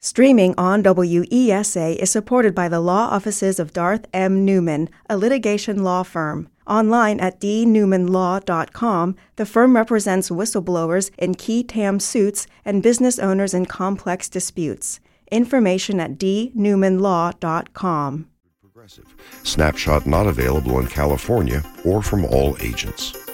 Streaming on WESA is supported by the law offices of Darth M. Newman, a litigation law firm. Online at dnewmanlaw.com, the firm represents whistleblowers in qui tam suits and business owners in complex disputes. Information at dnewmanlaw.com. Snapshot not available in California or from all agents.